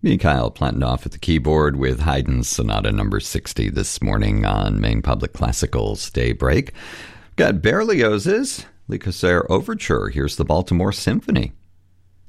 Mikhail Platonoff at the keyboard with Haydn's Sonata number 60 this morning on Maine Public Classical's Daybreak. Got Berlioz's Le Corsaire Overture. Here's the Baltimore Symphony.